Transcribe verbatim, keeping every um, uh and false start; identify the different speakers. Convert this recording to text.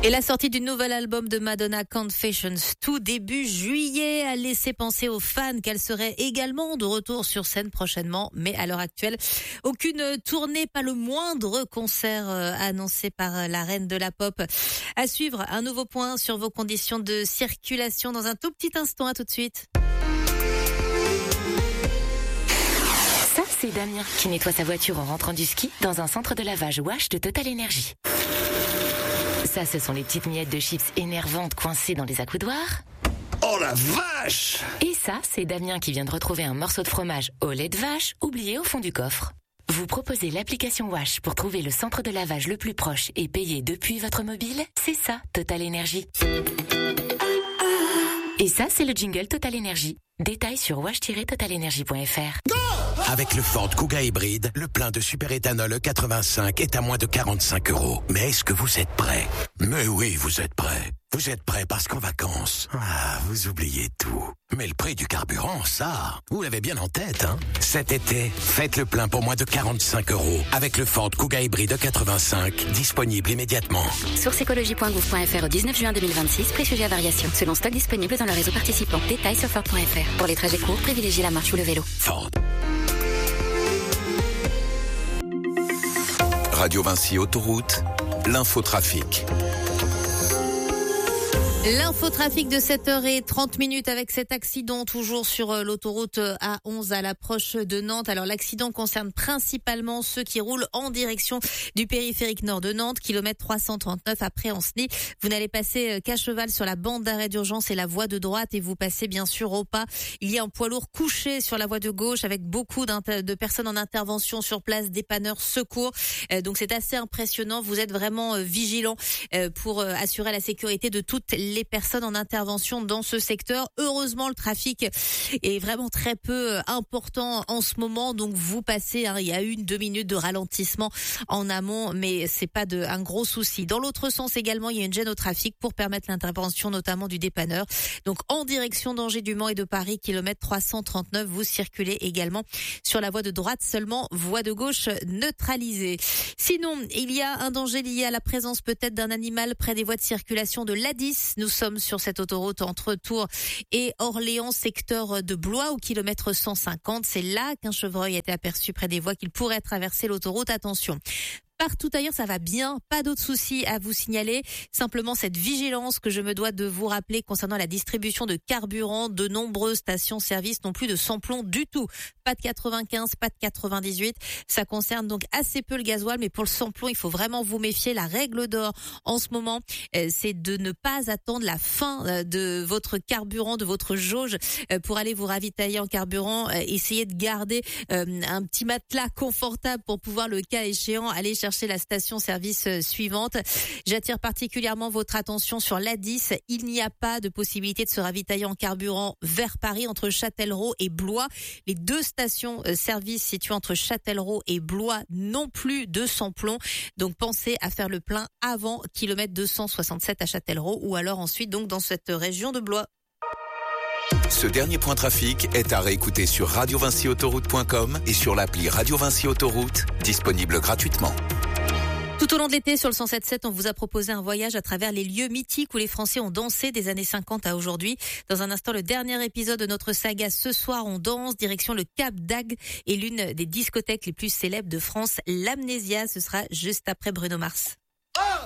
Speaker 1: Et la sortie du nouvel album de Madonna, Confessions, tout début juillet, a laissé penser aux fans qu'elle serait également de retour sur scène prochainement. Mais à l'heure actuelle, aucune tournée, pas le moindre concert euh, annoncé par la reine de la pop. À suivre, un nouveau point sur vos conditions de circulation dans un tout petit instant. À tout de suite.
Speaker 2: Ça, c'est Damien qui nettoie sa voiture en rentrant du ski dans un centre de lavage Wash de Total Energy. Ça, ce sont les petites miettes de chips énervantes coincées dans les accoudoirs.
Speaker 3: Oh la vache!
Speaker 2: Et ça, c'est Damien qui vient de retrouver un morceau de fromage au lait de vache oublié au fond du coffre. Vous proposez l'application Wash pour trouver le centre de lavage le plus proche et payer depuis votre mobile? C'est ça, Total Energy. Et ça, c'est le jingle Total Energy. Détails sur wash tiret total energy point f r.
Speaker 3: Avec le Ford Kuga hybride, le plein de superéthanol E quatre-vingt-cinq est à moins de quarante-cinq euros. Mais est-ce que vous êtes prêts? Mais oui, vous êtes prêts. Vous êtes prêts parce qu'en vacances, ah, vous oubliez tout. Mais le prix du carburant, ça, vous l'avez bien en tête, hein? Cet été, faites le plein pour moins de quarante-cinq euros avec le Ford Kuga hybride E quatre-vingt-cinq, disponible immédiatement.
Speaker 4: Source écologie point gouv point f r au dix-neuf juin deux mille vingt-six, prix sujet à variation, selon stock disponible dans le réseau participant. Détails sur ford point f r. Pour les trajets courts, privilégiez la marche ou le vélo.
Speaker 3: Ford.
Speaker 5: Radio Vinci Autoroute, l'infotrafic.
Speaker 1: L'infotrafic de sept heures trente avec cet accident toujours sur l'autoroute A onze à l'approche de Nantes. Alors l'accident concerne principalement ceux qui roulent en direction du périphérique nord de Nantes, kilomètre trois cent trente-neuf après Ancenis. Vous n'allez passer qu'à cheval sur la bande d'arrêt d'urgence et la voie de droite et vous passez bien sûr au pas. Il y a un poids lourd couché sur la voie de gauche avec beaucoup de personnes en intervention sur place, dépanneurs, secours. Donc c'est assez impressionnant. Vous êtes vraiment vigilants pour assurer la sécurité de toutes les les personnes en intervention dans ce secteur. Heureusement, le trafic est vraiment très peu important en ce moment, donc vous passez, hein, il y a une, deux minutes de ralentissement en amont, mais c'est pas de, un gros souci. Dans l'autre sens également, il y a une gêne au trafic pour permettre l'intervention notamment du dépanneur. Donc en direction d'Angers, du Mans et de Paris, kilomètre trois cent trente-neuf, vous circulez également sur la voie de droite, seulement voie de gauche neutralisée. Sinon, il y a un danger lié à la présence peut-être d'un animal près des voies de circulation de l'A dix. Nous sommes sur cette autoroute entre Tours et Orléans, secteur de Blois, au kilomètre cent cinquante. C'est là qu'un chevreuil a été aperçu près des voies qu'il pourrait traverser l'autoroute. Attention. Partout ailleurs, ça va bien. Pas d'autres soucis à vous signaler. Simplement cette vigilance que je me dois de vous rappeler concernant la distribution de carburant. De nombreuses stations-service n'ont plus de samplon du tout. Pas de quatre-vingt-quinze, pas de quatre-vingt-dix-huit. Ça concerne donc assez peu le gasoil, mais pour le samplon, il faut vraiment vous méfier. La règle d'or en ce moment, c'est de ne pas attendre la fin de votre carburant, de votre jauge pour aller vous ravitailler en carburant. Essayez de garder un petit matelas confortable pour pouvoir, le cas échéant, aller chercher la station-service suivante. J'attire particulièrement votre attention sur l'A dix. Il n'y a pas de possibilité de se ravitailler en carburant vers Paris entre Châtellerault et Blois. Les deux stations-service situées entre Châtellerault et Blois non plus de samplon. Donc pensez à faire le plein avant kilomètre deux cent soixante-sept à Châtellerault ou alors ensuite donc dans cette région de Blois.
Speaker 5: Ce dernier point trafic est à réécouter sur radio vinci autoroute point com et sur l'appli Radio Vinci Autoroute, disponible gratuitement.
Speaker 1: Tout au long de l'été, sur le cent sept sept, on vous a proposé un voyage à travers les lieux mythiques où les Français ont dansé des années cinquante à aujourd'hui. Dans un instant, le dernier épisode de notre saga Ce soir, on danse, direction le Cap d'Agde et l'une des discothèques les plus célèbres de France, l'Amnésia. Ce sera juste après Bruno Mars.